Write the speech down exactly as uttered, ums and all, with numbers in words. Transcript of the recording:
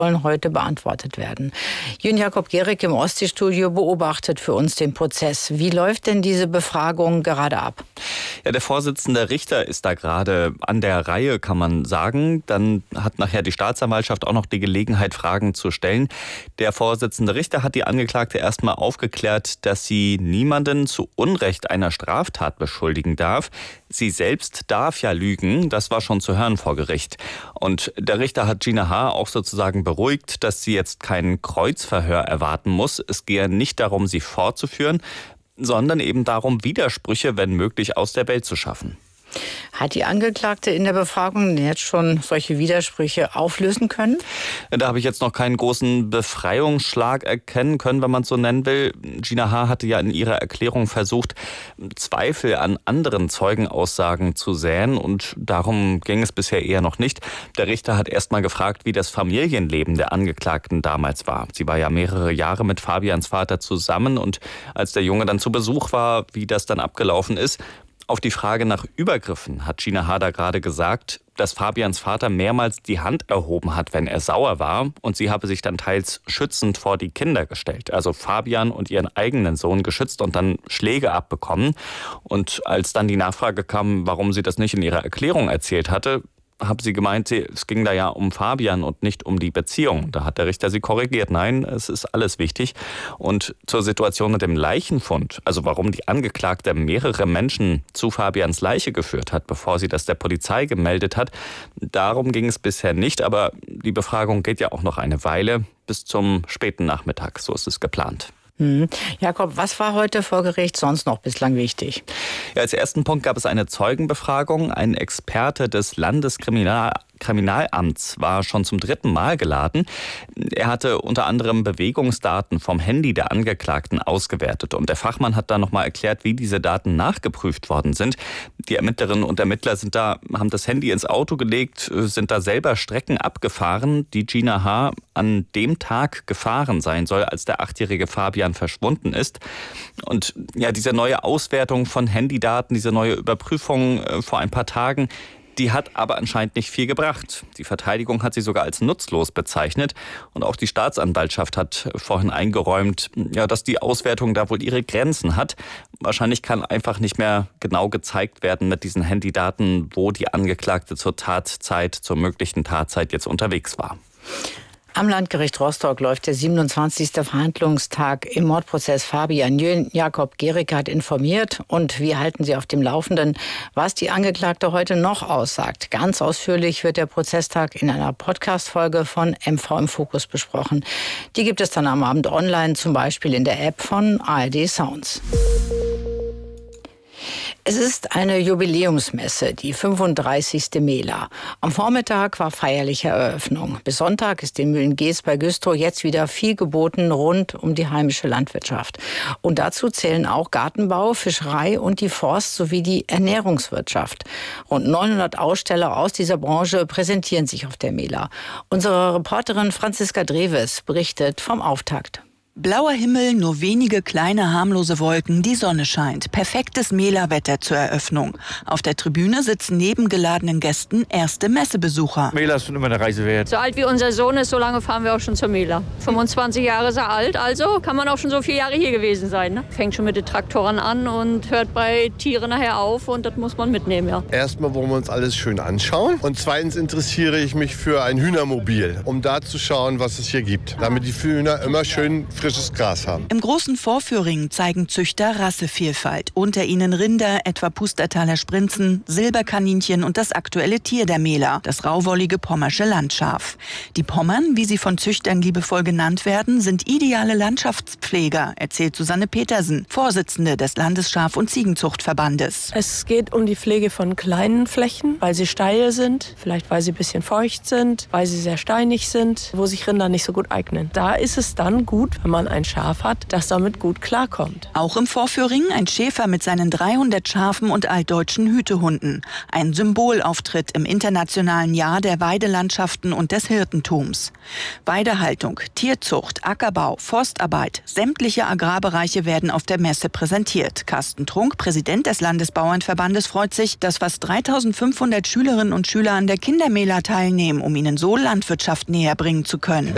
sollen heute beantwortet werden. Jün Jakob Gerig im Ostsee-Studio beobachtet für uns den Prozess. Wie läuft denn diese Befragung gerade ab? Ja, der Vorsitzende Richter ist da gerade an der Reihe, kann man sagen. Dann hat nachher die Staatsanwaltschaft auch noch die Gelegenheit, Fragen zu stellen. Der Vorsitzende Richter hat die Angeklagte erstmal aufgeklärt, dass sie niemanden zu Unrecht einer Straftat beschuldigen darf. Sie selbst darf ja lügen, das war schon zu hören vor Gericht. Und der Richter hat Gina H. auch sozusagen beruhigt, dass sie jetzt kein Kreuzverhör erwarten muss. Es gehe nicht darum, sie fortzuführen, sondern eben darum, Widersprüche, wenn möglich, aus der Welt zu schaffen. Hat die Angeklagte in der Befragung jetzt schon solche Widersprüche auflösen können? Da habe ich jetzt noch keinen großen Befreiungsschlag erkennen können, wenn man es so nennen will. Gina H. hatte ja in ihrer Erklärung versucht, Zweifel an anderen Zeugenaussagen zu säen, und darum ging es bisher eher noch nicht. Der Richter hat erst mal gefragt, wie das Familienleben der Angeklagten damals war. Sie war ja mehrere Jahre mit Fabians Vater zusammen, und als der Junge dann zu Besuch war, wie das dann abgelaufen ist. Auf die Frage nach Übergriffen hat Gina H. da gerade gesagt, dass Fabians Vater mehrmals die Hand erhoben hat, wenn er sauer war, und sie habe sich dann teils schützend vor die Kinder gestellt. Also Fabian und ihren eigenen Sohn geschützt und dann Schläge abbekommen. Und als dann die Nachfrage kam, warum sie das nicht in ihrer Erklärung erzählt hatte, habe sie gemeint, es ging da ja um Fabian und nicht um die Beziehung. Da hat der Richter sie korrigiert. Nein, es ist alles wichtig. Und zur Situation mit dem Leichenfund, also warum die Angeklagte mehrere Menschen zu Fabians Leiche geführt hat, bevor sie das der Polizei gemeldet hat, darum ging es bisher nicht. Aber die Befragung geht ja auch noch eine Weile, bis zum späten Nachmittag. So ist es geplant. Hm. Jakob, was war heute vor Gericht sonst noch bislang wichtig? Ja, als ersten Punkt gab es eine Zeugenbefragung. Ein Experte des Landeskriminal Kriminalamts war schon zum dritten Mal geladen. Er hatte unter anderem Bewegungsdaten vom Handy der Angeklagten ausgewertet. Und der Fachmann hat dann nochmal erklärt, wie diese Daten nachgeprüft worden sind. Die Ermittlerinnen und Ermittler sind da, haben das Handy ins Auto gelegt, sind da selber Strecken abgefahren, die Gina H. an dem Tag gefahren sein soll, als der achtjährige Fabian verschwunden ist. Und ja, diese neue Auswertung von Handydaten, diese neue Überprüfung äh, vor ein paar Tagen, die hat aber anscheinend nicht viel gebracht. Die Verteidigung hat sie sogar als nutzlos bezeichnet. Und auch die Staatsanwaltschaft hat vorhin eingeräumt, ja, dass die Auswertung da wohl ihre Grenzen hat. Wahrscheinlich kann einfach nicht mehr genau gezeigt werden mit diesen Handydaten, wo die Angeklagte zur Tatzeit, zur möglichen Tatzeit jetzt unterwegs war. Am Landgericht Rostock läuft der siebenundzwanzigste Verhandlungstag im Mordprozess Fabian. Jün Jakob Gerig hat informiert, und wir halten Sie auf dem Laufenden, was die Angeklagte heute noch aussagt. Ganz ausführlich wird der Prozesstag in einer Podcast-Folge von M V im Fokus besprochen. Die gibt es dann am Abend online, zum Beispiel in der App von A R D Sounds. Es ist eine Jubiläumsmesse, die fünfunddreißigste Mela. Am Vormittag war feierliche Eröffnung. Bis Sonntag ist in Mühlengees bei Güstrow jetzt wieder viel geboten rund um die heimische Landwirtschaft. Und dazu zählen auch Gartenbau, Fischerei und die Forst- sowie die Ernährungswirtschaft. Rund neunhundert Aussteller aus dieser Branche präsentieren sich auf der Mela. Unsere Reporterin Franziska Dreves berichtet vom Auftakt. Blauer Himmel, nur wenige kleine harmlose Wolken, die Sonne scheint. Perfektes Mela-Wetter zur Eröffnung. Auf der Tribüne sitzen neben geladenen Gästen erste Messebesucher. Mela ist schon immer eine Reise wert. So alt wie unser Sohn ist, so lange fahren wir auch schon zur Mela. fünfundzwanzig Jahre ist er alt, also kann man auch schon so viele Jahre hier gewesen sein. Ne? Fängt schon mit den Traktoren an und hört bei Tieren nachher auf, und das muss man mitnehmen, ja. Erstmal wollen wir uns alles schön anschauen, und zweitens interessiere ich mich für ein Hühnermobil, um da zu schauen, was es hier gibt, damit die Hühner immer schön frisches Gras haben. Im großen Vorführring zeigen Züchter Rassevielfalt. Unter ihnen Rinder, etwa Pustertaler Sprinzen, Silberkaninchen und das aktuelle Tier der Mela, das rauwollige pommersche Landschaf. Die Pommern, wie sie von Züchtern liebevoll genannt werden, sind ideale Landschaftspfleger, erzählt Susanne Petersen, Vorsitzende des Landesschaf- und Ziegenzuchtverbandes. Es geht um die Pflege von kleinen Flächen, weil sie steil sind, vielleicht weil sie ein bisschen feucht sind, weil sie sehr steinig sind, wo sich Rinder nicht so gut eignen. Da ist es dann gut, wenn man ein Schaf hat, das damit gut klarkommt. Auch im Vorführring ein Schäfer mit seinen dreihundert Schafen und altdeutschen Hütehunden. Ein Symbolauftritt im internationalen Jahr der Weidelandschaften und des Hirtentums. Weidehaltung, Tierzucht, Ackerbau, Forstarbeit, sämtliche Agrarbereiche werden auf der Messe präsentiert. Carsten Trunk, Präsident des Landesbauernverbandes, freut sich, dass fast dreitausendfünfhundert Schülerinnen und Schüler an der Kindermela teilnehmen, um ihnen so Landwirtschaft näher bringen zu können.